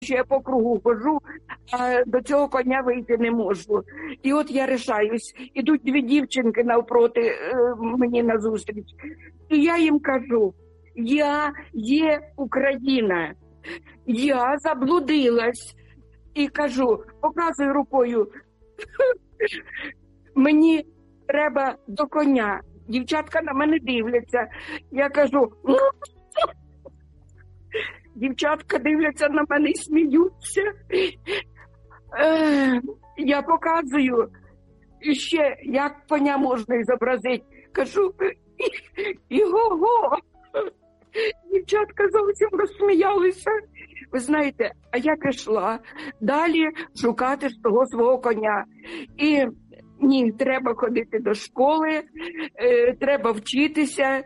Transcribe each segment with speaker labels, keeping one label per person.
Speaker 1: що я по кругу хожу, а до цього коня вийти не можу. І от я рішаюсь. Ідуть дві дівчинки навпроти мені назустріч. І я їм кажу, я є Україна, я заблудилась. І кажу, показую рукою, мені треба до коня. Дівчатка на мене дивляться. Я кажу, ну, дівчатка дивляться на мене і сміються. Я показую, ще як коня можна зобразити. Кажу, іго-го. Дівчатка зовсім розсміялися. Ви знаєте, а я пішла далі шукати того свого коня. І ні, треба ходити до школи, треба вчитися.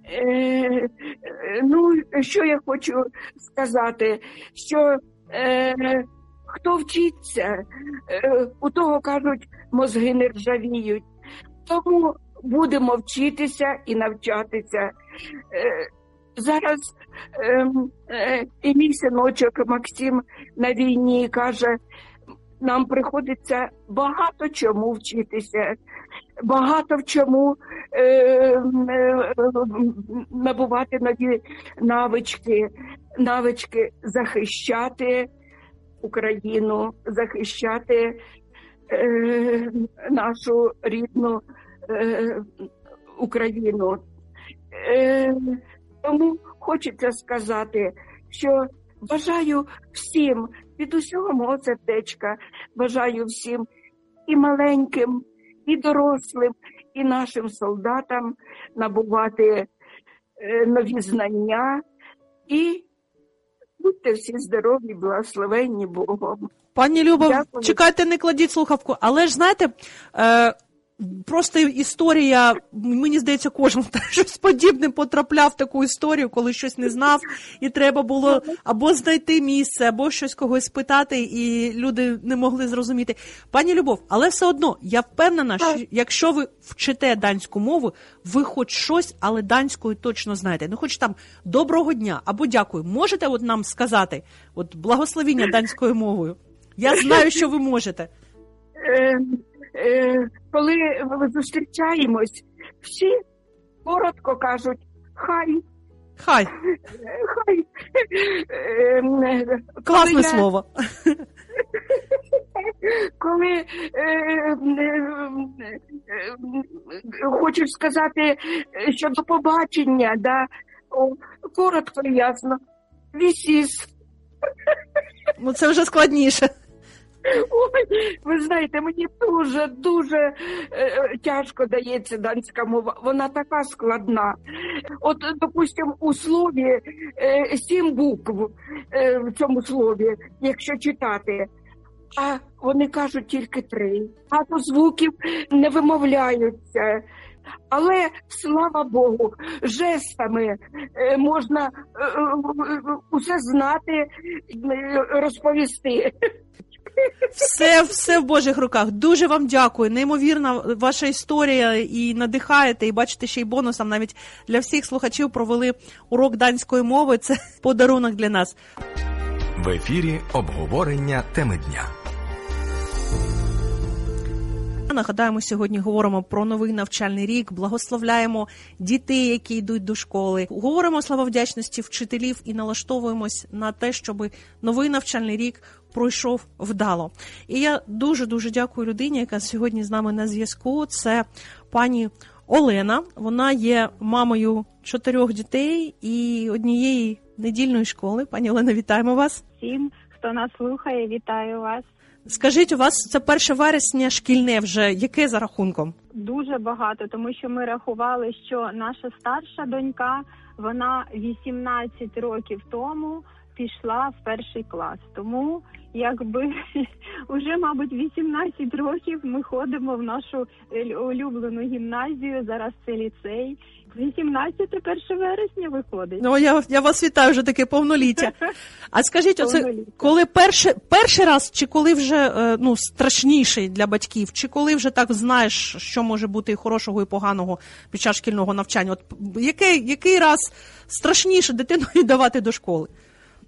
Speaker 1: Ну, що я хочу сказати, що хто вчиться, у того, кажуть, мозги не ржавіють. Тому будемо вчитися і навчатися. Зараз і мій синочок Максим на війні каже, нам приходиться багато чому вчитися, багато в чому набувати нові навички захищати Україну, захищати нашу рідну Україну. Тому хочеться сказати, що бажаю всім, від усього мого сердечка, бажаю всім і маленьким, і дорослим, і нашим солдатам набувати нові знання. І будьте всі здорові, благословенні Богом.
Speaker 2: Пані Любо,
Speaker 1: дякую.
Speaker 2: Чекайте, не кладіть слухавку, але ж знаєте, просто історія, мені здається, кожен щось подібне потрапляв в таку історію, коли щось не знав, і треба було або знайти місце, або щось когось питати, і люди не могли зрозуміти. Пані Любов, але все одно, я впевнена, що якщо ви вчите данську мову, ви хоч щось, але данською точно знаєте. Ну, хоч там «доброго дня» або «дякую». Можете от нам сказати, от благословіння данською мовою? Я знаю, що ви можете.
Speaker 1: Коли ми зустрічаємось, всі коротко кажуть «хай».
Speaker 2: Хай.
Speaker 1: Хай.
Speaker 2: Класне слово.
Speaker 1: Коли хочу сказати, що до побачення, да, коротко і ясно, вісіс.
Speaker 2: Ну, це вже складніше.
Speaker 1: Ой, ви знаєте, мені дуже тяжко дається данська мова. Вона така складна. От, допустимо, у слові 7 букв в цьому слові, якщо читати, а вони кажуть тільки 3. Багато звуків не вимовляються. Але, слава Богу, жестами можна усе знати, розповісти.
Speaker 2: Все в Божих руках. Дуже вам дякую. Неймовірна ваша історія, і надихаєте, і бачите, ще й бонусом навіть для всіх слухачів провели урок данської мови. Це подарунок для нас.
Speaker 3: В ефірі обговорення теми дня.
Speaker 2: Нагадаємо, сьогодні говоримо про новий навчальний рік, благословляємо дітей, які йдуть до школи. Говоримо слова вдячності вчителів і налаштовуємось на те, щоб новий навчальний рік пройшов вдало. І я дуже дякую людині, яка сьогодні з нами на зв'язку. Це пані Олена. Вона є мамою 4 дітей і однієї недільної школи. Пані Олена, вітаємо вас.
Speaker 4: Всім, хто нас слухає, вітаю вас.
Speaker 2: Скажіть, у вас це 1 вересня шкільне вже. Яке за рахунком?
Speaker 4: Дуже багато, тому що ми рахували, що наша старша донька, вона 18 років тому пішла в 1 клас. Тому, якби, уже, мабуть, 18 років ми ходимо в нашу улюблену гімназію, зараз це ліцей. 18-1 вересня виходить.
Speaker 2: Ну, я вас вітаю, вже таке повноліття. А скажіть, оце коли перший раз, чи коли вже страшніший для батьків, чи коли вже так знаєш, що може бути і хорошого, і поганого під час шкільного навчання? От який раз страшніше дитину віддавати до школи?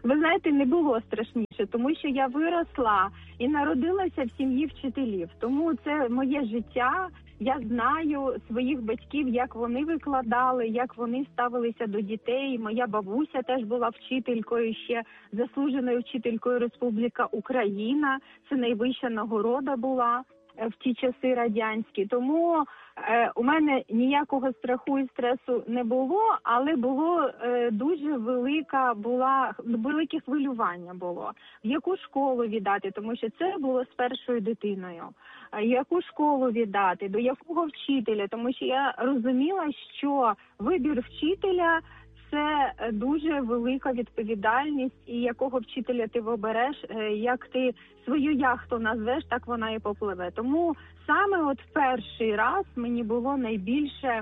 Speaker 4: Ви знаєте, не було страшніше, тому що я виросла і народилася в сім'ї вчителів. Тому це моє життя. Я знаю своїх батьків, як вони викладали, як вони ставилися до дітей. Моя бабуся теж була вчителькою, ще заслуженою вчителькою Республіка Україна. Це найвища нагорода була в ті часи радянські. Тому у мене ніякого страху і стресу не було, але було дуже велике хвилювання було. В яку школу віддати, тому що це було з першою дитиною. Яку школу віддати, до якого вчителя, тому що я розуміла, що вибір вчителя – це дуже велика відповідальність, і якого вчителя ти обереш, як ти свою яхту назвеш, так вона і попливе. Тому саме от перший раз мені було найбільше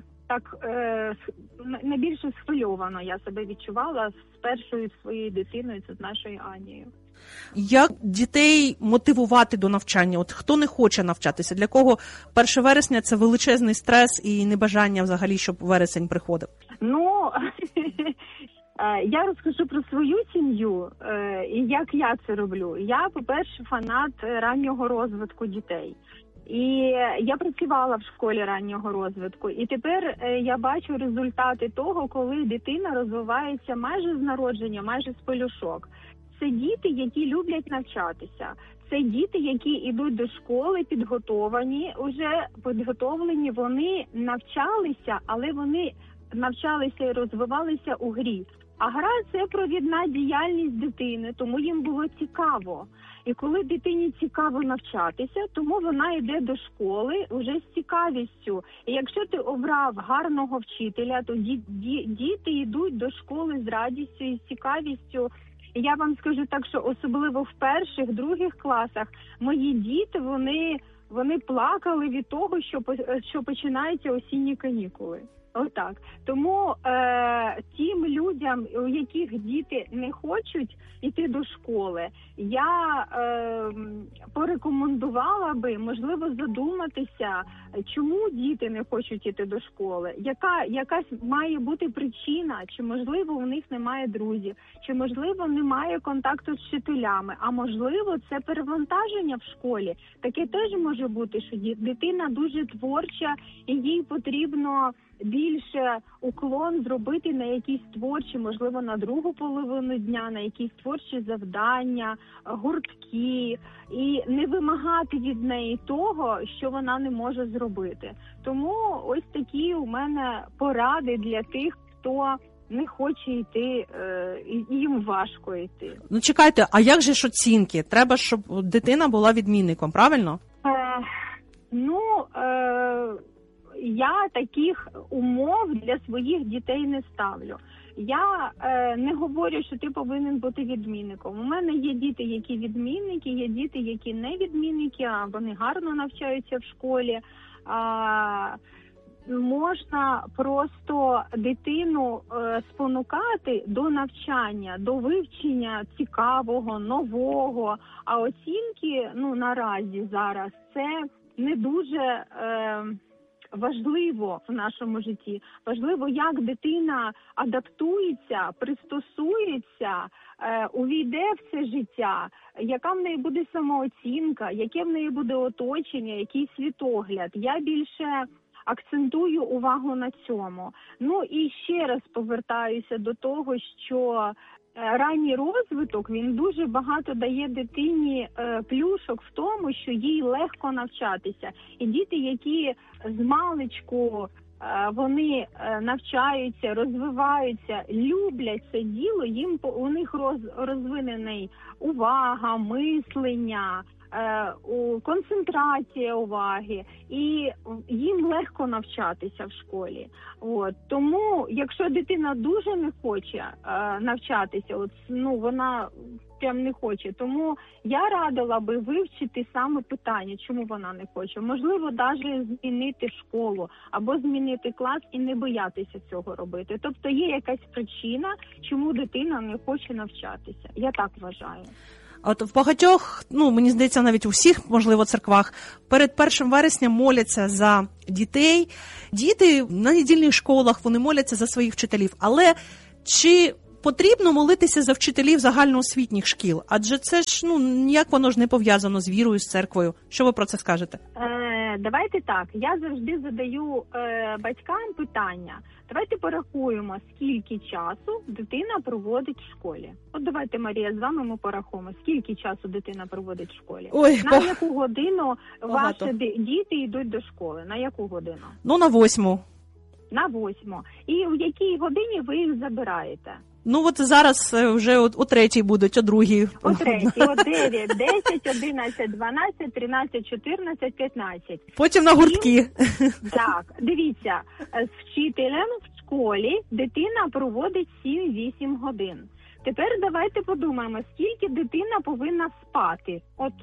Speaker 4: схвильовано, я себе відчувала з першою своєю дитиною, це з нашою Анією.
Speaker 2: Як дітей мотивувати до навчання? От хто не хоче навчатися? Для кого 1 вересня – це величезний стрес і небажання взагалі, щоб вересень приходив?
Speaker 4: Ну, я розкажу про свою сім'ю і як я це роблю. Я, по-перше, фанат раннього розвитку дітей. І я працювала в школі раннього розвитку. І тепер я бачу результати того, коли дитина розвивається майже з народження, майже з пелюшок. Це діти, які люблять навчатися. Це діти, які йдуть до школи, підготовлені, вони навчалися, але вони навчалися і розвивалися у грі. А гра – це провідна діяльність дитини, тому їм було цікаво. І коли дитині цікаво навчатися, тому вона йде до школи вже з цікавістю. І якщо ти обрав гарного вчителя, то діти йдуть до школи з радістю і з цікавістю. І я вам скажу так, що особливо в перших, других класах мої діти, вони плакали від того, що починаються осінні канікули. Отак. Тому тим людям, у яких діти не хочуть йти до школи, я порекомендувала би, можливо, задуматися, чому діти не хочуть йти до школи, якась має бути причина, чи, можливо, у них немає друзів, чи, можливо, немає контакту з вчителями, а, можливо, це перевантаження в школі. Таке теж може бути, що дитина дуже творча і їй потрібно більше уклон зробити на якісь творчі, можливо, на другу половину дня, на якісь творчі завдання, гуртки, і не вимагати від неї того, що вона не може зробити. Тому ось такі у мене поради для тих, хто не хоче йти, і їм важко йти.
Speaker 2: Ну, чекайте, а як же ж оцінки? Треба, щоб дитина була відмінником, правильно?
Speaker 4: Я таких умов для своїх дітей не ставлю. Я не говорю, що ти повинен бути відмінником. У мене є діти, які відмінники, є діти, які не відмінники, а вони гарно навчаються в школі. Можна просто дитину спонукати до навчання, до вивчення цікавого, нового. А оцінки, наразі зараз, це не дуже важливо в нашому житті. Важливо, як дитина адаптується, пристосується, увійде в це життя, яка в неї буде самооцінка, яке в неї буде оточення, який світогляд. Я більше акцентую увагу на цьому. І ще раз повертаюся до того, що ранній розвиток, він дуже багато дає дитині плюшок в тому, що їй легко навчатися. І діти, які з маличку вони навчаються, розвиваються, люблять це діло, у них розвинений увага, мислення, концентрація уваги, і їм легко навчатися в школі. Тому, якщо дитина дуже не хоче навчатися, вона прям не хоче, тому я радила би вивчити саме питання, чому вона не хоче. Можливо, навіть змінити школу або змінити клас і не боятися цього робити. Тобто є якась причина, чому дитина не хоче навчатися. Я так вважаю.
Speaker 2: От в багатьох, мені здається, навіть у всіх, можливо, церквах, перед 1 вересня моляться за дітей. Діти на недільних школах, вони моляться за своїх вчителів. Але чи потрібно молитися за вчителів загальноосвітніх шкіл? Адже це ж, ніяк воно ж не пов'язано з вірою, з церквою. Що ви про це скажете?
Speaker 4: Давайте так, я завжди задаю батькам питання. Давайте порахуємо, скільки часу дитина проводить в школі. От давайте, Марія, з вами ми порахуємо, скільки часу дитина проводить в школі. На яку годину ваші діти йдуть до школи? На яку годину?
Speaker 2: На 8.
Speaker 4: На 8. І в якій годині ви їх забираєте?
Speaker 2: От зараз вже о 3-й будуть, о 2-й.
Speaker 4: О 3-й, о 9, 10, 11, 12, 13, 14, 15.
Speaker 2: Потім на гуртки.
Speaker 4: Так, дивіться, з вчителем в школі дитина проводить 7-8 годин. Тепер давайте подумаємо, скільки дитина повинна спати.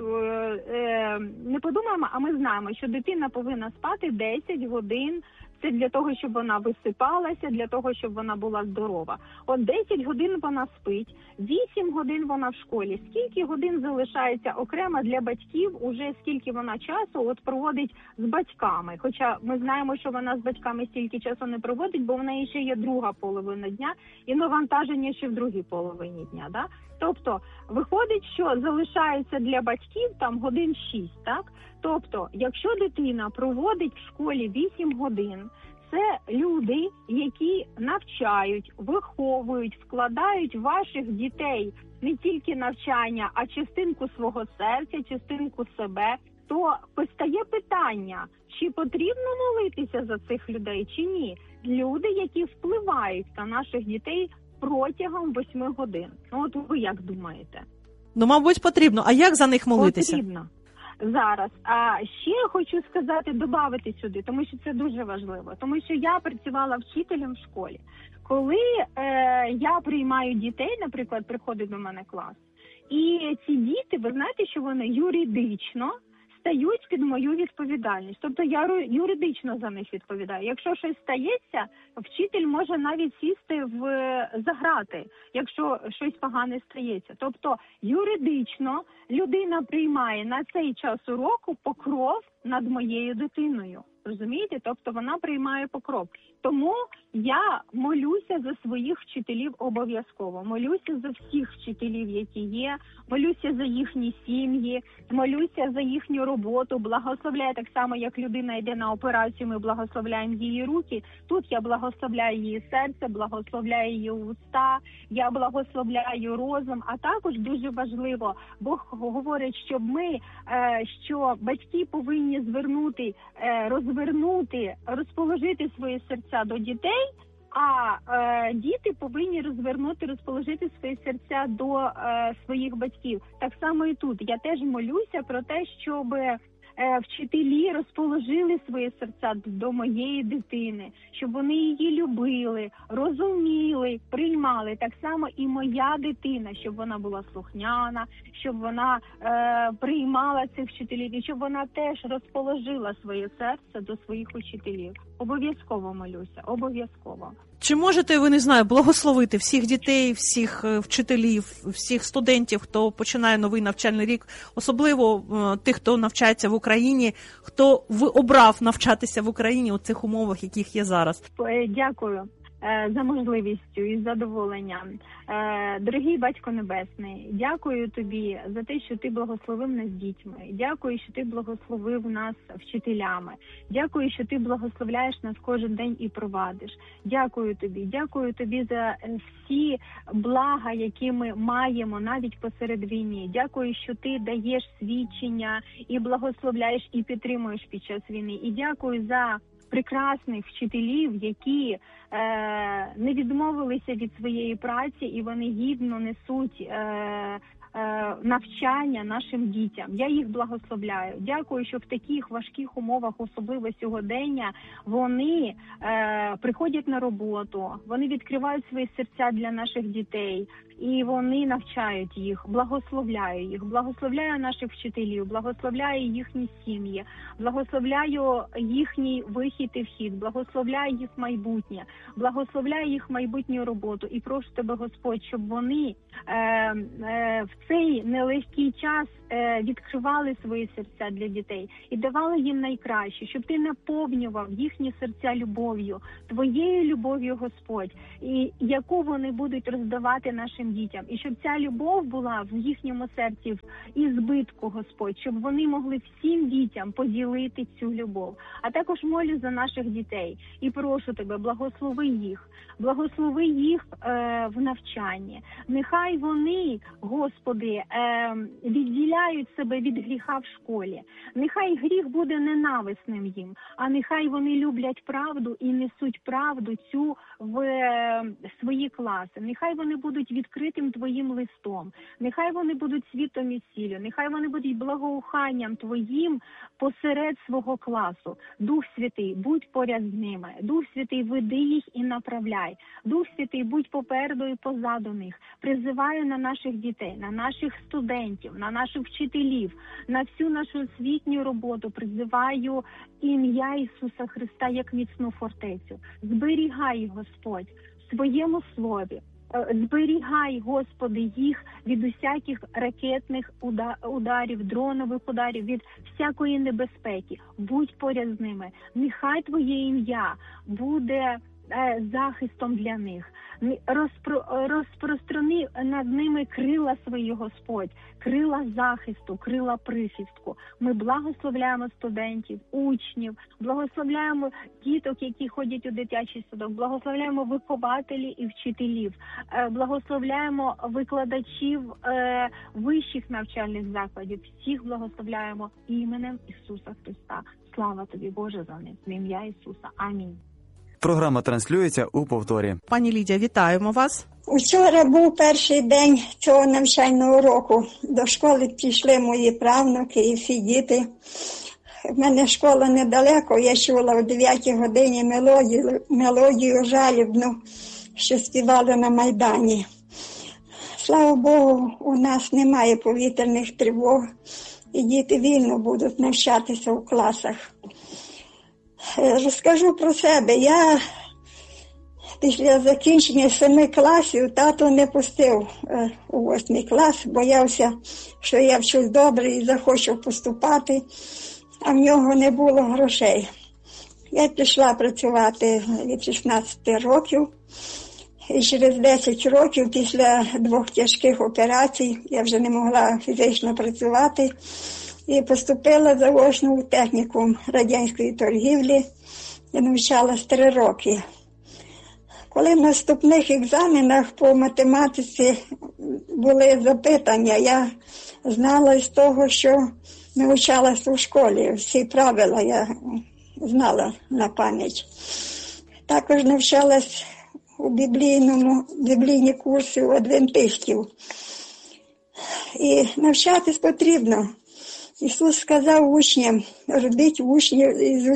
Speaker 4: Не подумаємо, а ми знаємо, що дитина повинна спати 10 годин. Це для того, щоб вона висипалася, для того, щоб вона була здорова. 10 годин вона спить, 8 годин вона в школі. Скільки годин залишається окремо для батьків, уже скільки вона часу проводить з батьками. Хоча ми знаємо, що вона з батьками стільки часу не проводить, бо в неї ще є друга половина дня і навантаження ще в другій половині дня. Да? Тобто, виходить, що залишається для батьків годин 6, так? Тобто, якщо дитина проводить в школі 8 годин, це люди, які навчають, виховують, вкладають в ваших дітей не тільки навчання, а частинку свого серця, частинку себе, то постає питання, чи потрібно молитися за цих людей, чи ні. Люди, які впливають на наших дітей протягом 8 годин. Ви як думаєте?
Speaker 2: Мабуть, потрібно. А як за них молитися?
Speaker 4: Потрібно. Зараз. А ще хочу сказати, додати сюди, тому що це дуже важливо. Тому що я працювала вчителем в школі. Коли я приймаю дітей, наприклад, приходить до мене клас, і ці діти, ви знаєте, що вони юридично стають під мою відповідальність. Тобто я юридично за них відповідаю. Якщо щось стається, вчитель може навіть сісти за грати, якщо щось погане стається. Тобто юридично людина приймає на цей час уроку покров над моєю дитиною. Розумієте? Тобто вона приймає покров. Тому я молюся за своїх вчителів обов'язково. Молюся за всіх вчителів, які є. Молюся за їхні сім'ї. Молюся за їхню роботу. Благословляю так само, як людина йде на операцію, ми благословляємо її руки. Тут я благословляю її серце, благословляю її уста, я благословляю розум. А також дуже важливо, Бог говорить, що батьки повинні розвернути, розположити свої серця до дітей, а діти повинні розположити свої серця до своїх батьків. Так само і тут. Я теж молюся про те, щоб вчителі розположили свої серця до моєї дитини, щоб вони її любили, розуміли, приймали. Так само і моя дитина, щоб вона була слухняна, щоб вона приймала цих вчителів, і щоб вона теж розположила своє серце до своїх учителів. Обов'язково молюся, обов'язково.
Speaker 2: Чи можете ви, благословити всіх дітей, всіх вчителів, всіх студентів, хто починає новий навчальний рік, особливо тих, хто навчається в Україні, хто обрав навчатися в Україні у цих умовах, яких є зараз?
Speaker 4: Дякую за можливістю і з задоволенням. Дорогий Батько Небесний, дякую тобі за те, що ти благословив нас дітьми. Дякую, що ти благословив нас вчителями. Дякую, що ти благословляєш нас кожен день і провадиш. Дякую тобі за всі блага, які ми маємо навіть посеред війни. Дякую, що ти даєш свідчення і благословляєш і підтримуєш під час війни. І дякую за прекрасних вчителів, які не відмовилися від своєї праці, і вони гідно несуть навчання нашим дітям. Я їх благословляю. Дякую, що в таких важких умовах, особливо сьогодення, вони приходять на роботу, вони відкривають свої серця для наших дітей, і вони навчають їх, благословляю наших вчителів, благословляю їхні сім'ї, благословляю їхній вихід і вхід, благословляю їх майбутнє, благословляю їх майбутню роботу. І прошу тебе, Господь, щоб вони в цей нелегкий час відкривали свої серця для дітей і давали їм найкраще, щоб ти наповнював їхні серця любов'ю, твоєю любов'ю, Господь, і яку вони будуть роздавати нашим дітям. І щоб ця любов була в їхньому серці і збитку, Господь, щоб вони могли всім дітям поділити цю любов. А також молю за наших дітей і прошу тебе, благослови їх в навчанні. Нехай вони, Господи, відділяють себе від гріха в школі. Нехай гріх буде ненависним їм, а нехай вони люблять правду і несуть правду цю в свої класи. Нехай вони будуть відкритим Твоїм листом. Нехай вони будуть світом і сіллю. Нехай вони будуть благоуханням Твоїм посеред свого класу. Дух Святий, будь поряд з ними. Дух Святий, веди їх і направляй. Дух Святий, будь попереду і позаду них. Призиваю на наших дітей, на наших студентів, на наших вчителів, на всю нашу освітню роботу. Призиваю ім'я Ісуса Христа як міцну фортецю. Зберігай, Господь, в своєму слові. Зберігай, Господи, їх від усяких ракетних ударів, дронових ударів, від всякої небезпеки. Будь поряд з ними. Нехай Твоє ім'я буде захистом для них. Розпространи над ними крила свої, Господь, крила захисту, крила прихистку. Ми благословляємо студентів, учнів, благословляємо діток, які ходять у дитячий садок, благословляємо вихователів і вчителів, благословляємо викладачів вищих навчальних закладів. Всіх благословляємо іменем Ісуса Христа. Слава Тобі, Боже, за них. В ім'я Ісуса. Амінь.
Speaker 5: Програма транслюється у повторі.
Speaker 2: Пані Лідія, вітаємо вас.
Speaker 6: Учора був перший день цього навчального року. До школи пішли мої правнуки і всі діти. В мене школа недалеко, я чула о 9 годині мелодію жалібну, що співали на Майдані. Слава Богу, у нас немає повітряних тривог, і діти вільно будуть навчатися у класах. Розкажу про себе. Я після закінчення 7 класів тато не пустив у 8 клас, боявся, що я вчусь добре і захочу поступати, а в нього не було грошей. Я пішла працювати від 16 років, і через 10 років після 2 тяжких операцій я вже не могла фізично працювати, і поступила заочно у технікум радянської торгівлі. Я навчалась 3 роки. Коли в наступних екзаменах по математиці були запитання, я знала з того, що навчалась у школі. Всі правила я знала на пам'ять. Також навчалась у біблійні курси у адвентистів. І навчатись потрібно. Ісус сказав учням, робіть учнів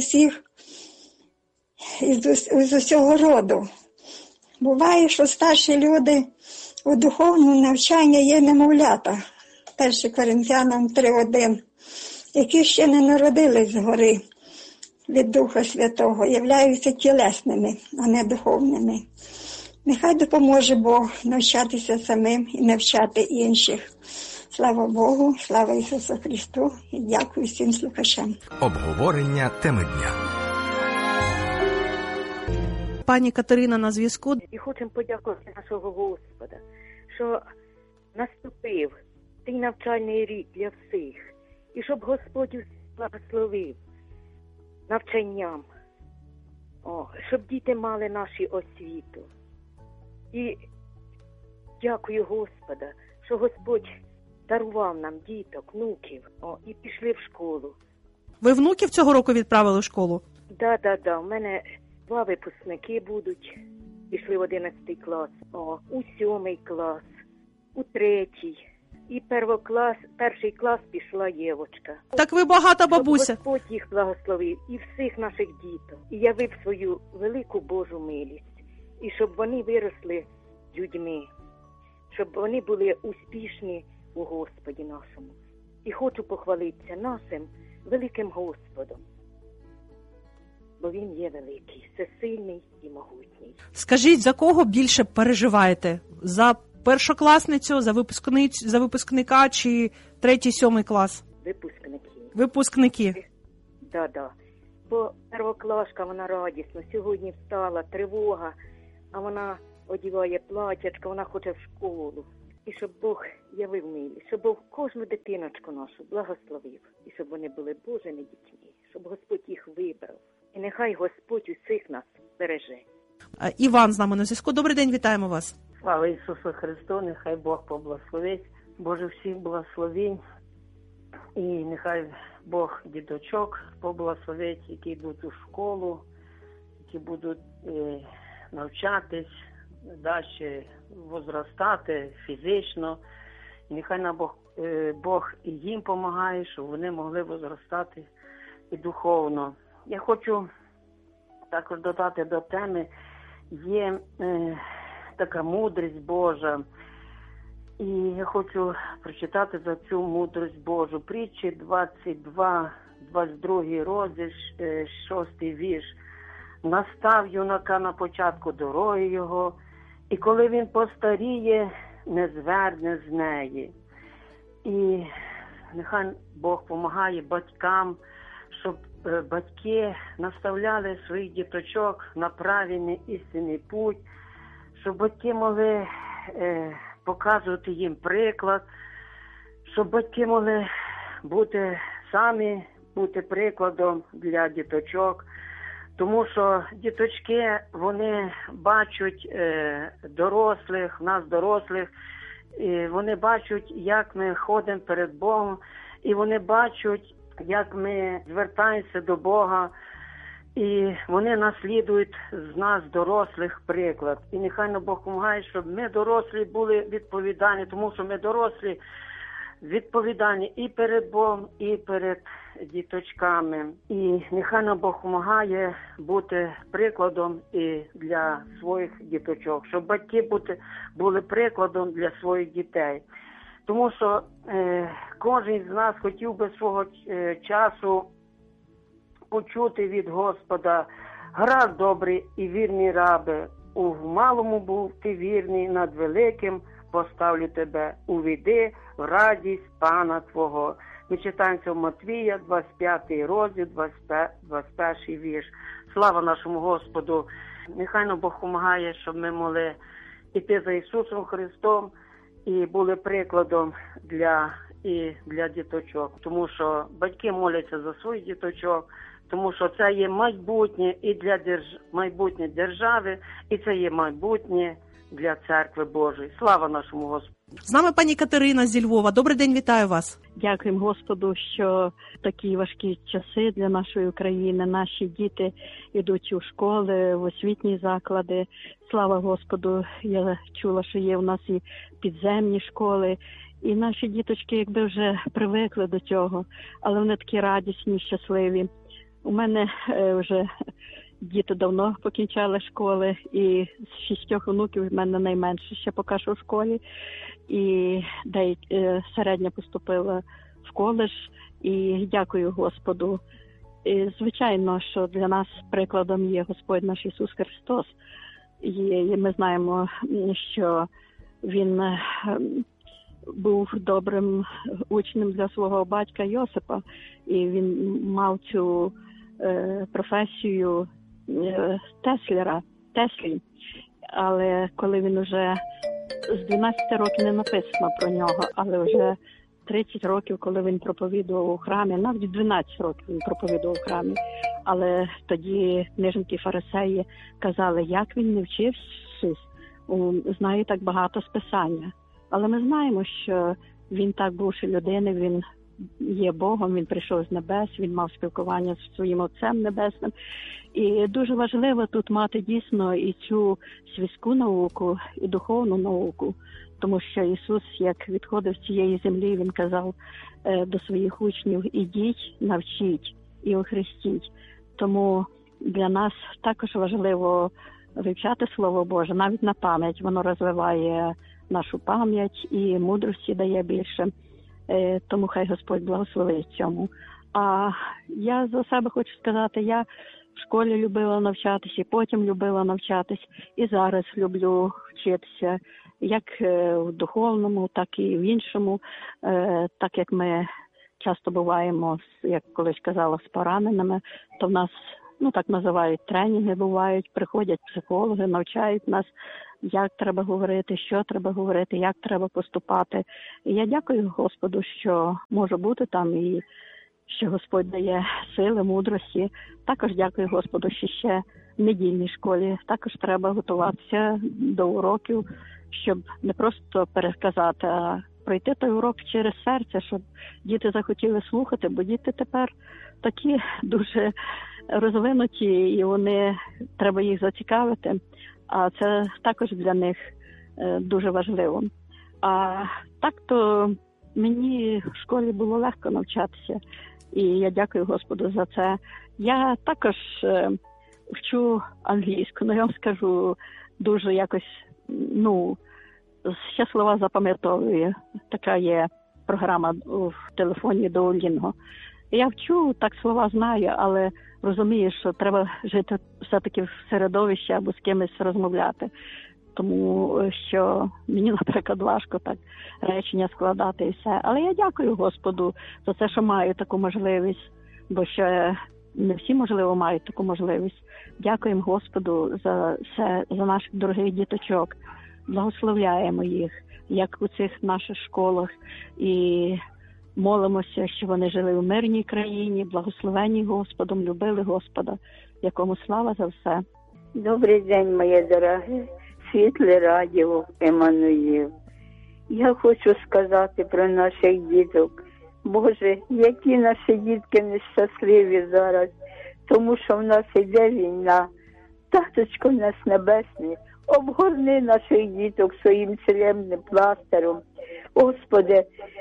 Speaker 6: із усього роду. Буває, що старші люди у духовному навчанні є немовлята, 1 Коринтянам 3:1, які ще не народились згори від Духа Святого, являються тілесними, а не духовними. Нехай допоможе Бог навчатися самим і навчати інших. Слава Богу, слава Ісусу Христу і дякую всім слухачам.
Speaker 3: Обговорення теми дня.
Speaker 2: Пані Катерина на зв'язку.
Speaker 7: І хочемо подякувати нашого Господа, що наступив цей навчальний рік для всіх. І щоб Господь усіх благословив навчанням, щоб діти мали нашу освіту. І дякую Господа, що Господь дарував нам діток, внуків, і пішли в школу.
Speaker 2: Ви внуків цього року відправили в школу?
Speaker 7: Да. У мене 2 випускники будуть. Пішли в 11 клас, у 7 клас, у 3. І перший клас пішла Євочка.
Speaker 2: Так ви багата бабуся.
Speaker 7: Щоб Господь їх благословив і всіх наших діток. І явив свою велику Божу милість. І щоб вони виросли людьми. Щоб вони були успішні у Господі нашому. І хочу похвалитися нашим великим Господом. Бо Він є великий, всесильний і могутній.
Speaker 2: Скажіть, за кого більше переживаєте? За першокласницю, за випускника чи 3-7 клас?
Speaker 7: Випускники.
Speaker 2: Випускники.
Speaker 7: Да. Бо первоклашка, вона радісна. Сьогодні встала, тривога, а вона одіває платячко, вона хоче в школу. І щоб Бог явив милість, щоб Бог кожну дитиночку нашу благословив. І щоб вони були Божими дітьми, щоб Господь їх вибрав. І нехай Господь усіх нас береже.
Speaker 2: Іван з нами на зв'язку. Добрий день, вітаємо вас.
Speaker 8: Слава Ісусу Христу, нехай Бог поблагословить. Боже, всіх благословень. І нехай Бог діточок поблагословить, які йдуть у школу, які будуть навчатись, далі возростати фізично. І нехай нам Бог і їм допомагає, щоб вони могли возростати і духовно. Я хочу також додати до теми, є така мудрість Божа. І я хочу прочитати за цю мудрість Божу. Притчі 22 розділ, 6 вірш. Настав юнака на початку дороги його, і коли він постаріє, не зверне з неї. І нехай Бог допомагає батькам, щоб батьки наставляли своїх діточок на правильний істинний путь, щоб батьки могли показувати їм приклад, щоб батьки могли бути прикладом для діточок. Тому що діточки, вони бачать дорослих, нас дорослих, і вони бачать, як ми ходимо перед Богом, і вони бачать, як ми звертаємося до Бога, і вони наслідують з нас дорослих приклад. І нехай нам Бог допомагає, щоб ми дорослі були відповідальні, тому що ми дорослі відповідальні і перед Богом, і перед діточками. І нехай нам Бог допомагає бути прикладом і для своїх діточок, щоб батьки були прикладом для своїх дітей. Тому що кожен з нас хотів би свого часу почути від Господа: «Гаразд, добрий і вірний рабе, у малому був ти вірний, над великим поставлю тебе, увійди в радість Пана твого». Ми читаємо це в Матвія, 25 розділ, 21 вірш. Слава нашому Господу! Нехай нам Бог допомагає, щоб ми могли йти за Ісусом Христом і були прикладом для діточок. Тому що батьки моляться за своїх діточок, тому що це є майбутнє і для майбутнє держави, і це є майбутнє для Церкви Божої. Слава нашому Господу!
Speaker 2: З нами пані Катерина зі Львова. Добрий день, вітаю вас.
Speaker 9: Дякуємо Господу, що такі важкі часи для нашої України. Наші діти йдуть у школи, в освітні заклади. Слава Господу, я чула, що є у нас і підземні школи. І наші діточки якби вже привикли до цього, але вони такі радісні, щасливі. У мене вже діти давно покінчали школи, і з 6 онуків в мене найменше ще поки що в школі. І середня поступила в коледж, і дякую Господу. І, звичайно, що для нас прикладом є Господь наш Ісус Христос. І ми знаємо, що Він був добрим учнем для свого батька Йосипа, і він мав цю професію Теслі. Але коли він уже з 12 років не написано про нього, але вже 30 років, коли він проповідував у храмі, навіть 12 років він проповідував у храмі, але тоді книжники фарисеї казали, як він не вчився, знає так багато з Писання. Але ми знаємо, що він так бувши людини, він є Богом, він прийшов з небес, він мав спілкування з своїм Отцем Небесним. І дуже важливо тут мати дійсно і цю світську науку, і духовну науку, тому що Ісус, як відходив з цієї землі, Він казав до своїх учнів: ідіть, навчіть і охрестіть. Тому для нас також важливо вивчати Слово Боже, навіть на пам'ять. Воно розвиває нашу пам'ять і мудрості дає більше. Тому хай Господь благословить цьому. А я за себе хочу сказати, я в школі любила навчатися, і потім любила навчатись, і зараз люблю вчитися. як в духовному, так і в іншому. Так як ми часто буваємо, як колись казала, з пораненими, то в нас, так називають, тренінги бувають, приходять психологи, навчають нас, як треба говорити, що треба говорити, як треба поступати. І я дякую Господу, що можу бути там і що Господь дає сили, мудрості. Також дякую Господу, що ще в недільній школі також треба готуватися до уроків, щоб не просто переказати, а пройти той урок через серце, щоб діти захотіли слухати, бо діти тепер такі дуже розвинуті, і треба їх зацікавити, а це також для них дуже важливо. А так-то мені в школі було легко навчатися, і я дякую Господу за це. Я також вчу англійську, я вам скажу, дуже якось, ще слова запам'ятовую. Така є програма в телефоні Duolingo. Я вчу, так слова знаю, але розумію, що треба жити все-таки в середовищі або з кимось розмовляти. Тому що мені, наприклад, важко так речення складати і все. Але я дякую Господу за те, що маю таку можливість, бо ще не всі, можливо, мають таку можливість. Дякуємо Господу за все, за наших дорогих діточок. Благословляємо їх, як у цих наших школах, і молимося, щоб вони жили в мирній країні, благословені Господом, любили Господа, якому слава за все.
Speaker 10: Добрий день, моє дороге, світле радіо Еммануїл. Я хочу сказати про наших діток. Боже, які наші дітки нещасливі зараз, тому що в нас іде війна. Таточко в нас небесний, обгорни наших діток своїм целебним пластиром. Господи,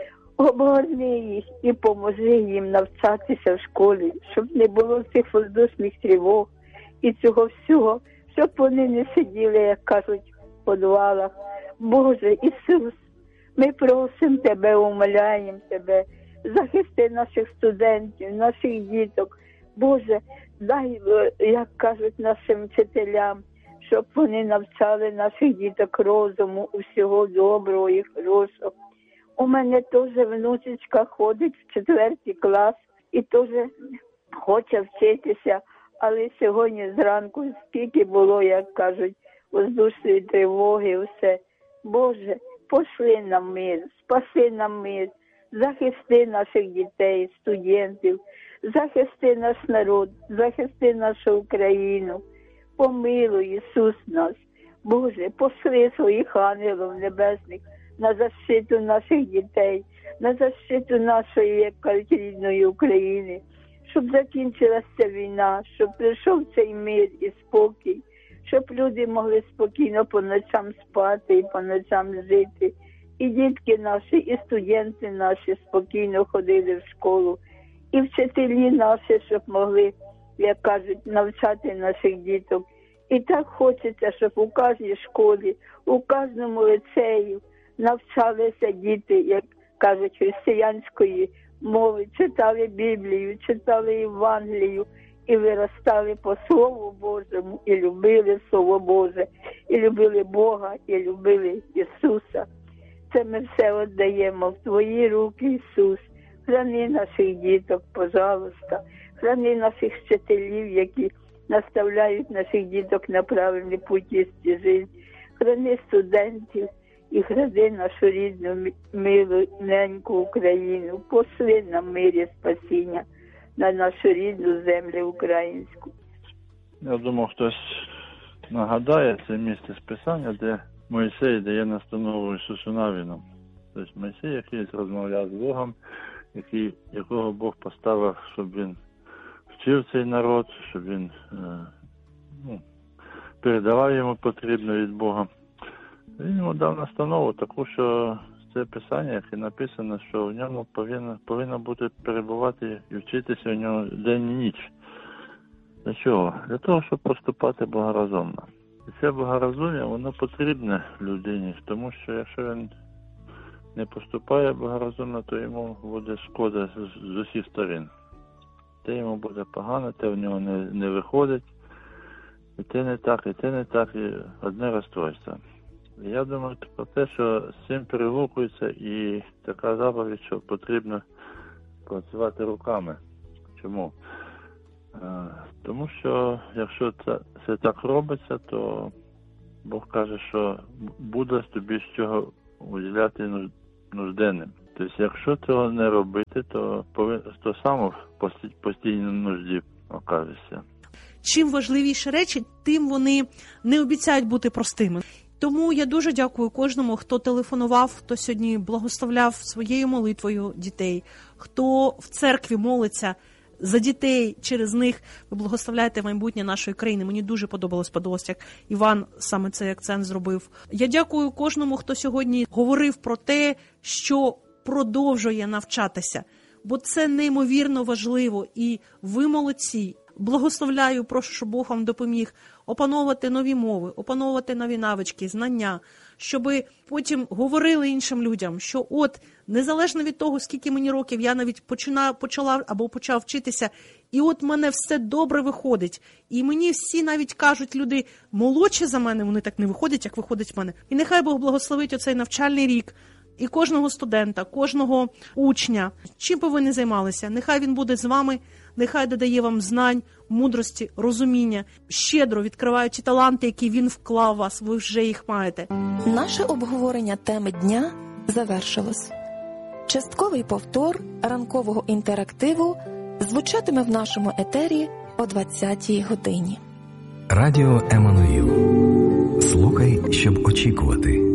Speaker 10: обгорни їх і поможи їм навчатися в школі, щоб не було цих воздушних тривог і цього всього, щоб вони не сиділи, як кажуть, в підвалах. Боже Ісус, ми просимо Тебе, умоляємо Тебе, захисти наших студентів, наших діток. Боже, дай, як кажуть нашим вчителям, щоб вони навчали наших діток розуму, усього доброго і хорошого. У мене теж внучечка ходить в 4 клас і теж хоче вчитися, але сьогодні зранку скільки було, як кажуть, воздушної тривоги, все. Боже, пошли нам мир, спаси нам мир, захисти наших дітей, студентів, захисти наш народ, захисти нашу Україну. Помилуй, Ісус нас. Боже, пошли своїх ангелів небесних на защиту наших дітей, на защиту нашої, як кажуть, рідної України, щоб закінчилася війна, щоб прийшов цей мир і спокій, щоб люди могли спокійно по ночам спати і по ночам жити. І дітки наші, і студенти наші спокійно ходили в школу, і вчителі наші, щоб могли, як кажуть, навчати наших діток. І так хочеться, щоб у кожній школі, у кожному ліцеї навчалися діти, як кажуть, християнської мови, читали Біблію, читали Євангелію і виростали по Слову Божому, і любили Слово Боже, і любили Бога, і любили Ісуса. Це ми все віддаємо в Твої руки, Ісус. Храни наших діток, пожалуйста. Храни наших вчителів, які наставляють наших діток на правильний путь істи життя. Храни студентів і храни нашу рідну, милу, неньку Україну. Пошли нам мир і спасіння на нашу рідну землю українську.
Speaker 11: Я думав, хтось нагадає це місце з Писання, де Мойсей дає настанову Ісусу Навіну. Тобто Мойсей, який розмовляв з Богом, якого Бог поставив, щоб він вчив цей народ, щоб він передавав йому потрібне від Бога. Він йому дав настанову таку, що це Писання, яке написано, що в ньому повинно бути перебувати і вчитися в ньому день і ніч. Для чого? Для того, щоб поступати благорозумно. І це благорозум'я, воно потрібне людині, тому що якщо він не поступає благорозумно, то йому буде шкода з усіх сторін. Те йому буде погано, те в нього не виходить, і те не так, і одне розстройство. Я думаю про те, що з цим перегукується і така заповідь, що потрібно працювати руками. Чому? Тому що якщо це так робиться, то Бог каже, що буде тобі з чого уділяти нужденним. Тобто, якщо цього не робити, то сам в постійній нужді окажешся.
Speaker 2: Чим важливіші речі, тим вони не обіцяють бути простими. Тому я дуже дякую кожному, хто телефонував, хто сьогодні благословляв своєю молитвою дітей, хто в церкві молиться за дітей, через них ви благословляєте майбутнє нашої країни. Мені дуже подобалось, як Іван саме цей акцент зробив. Я дякую кожному, хто сьогодні говорив про те, що продовжує навчатися, бо це неймовірно важливо, і ви молодці. Благословляю, прошу, щоб Бог вам допоміг опановувати нові мови, опановувати нові навички, знання, щоб потім говорили іншим людям, що от, незалежно від того, скільки мені років, я навіть почала або почав вчитися, і от мене все добре виходить. І мені всі навіть кажуть, люди молодші за мене, вони так не виходять, як виходить в мене. І нехай Бог благословить оцей навчальний рік, і кожного студента, кожного учня, чим би ви не займалися, нехай він буде з вами, нехай додає вам знань, мудрості, розуміння, щедро відкриває ті таланти, які він вклав в вас, ви вже їх маєте.
Speaker 12: Наше обговорення теми дня завершилось. Частковий повтор ранкового інтерактиву звучатиме в нашому етері о 20-й годині.
Speaker 3: Радіо Еммануїл. Слухай, щоб очікувати.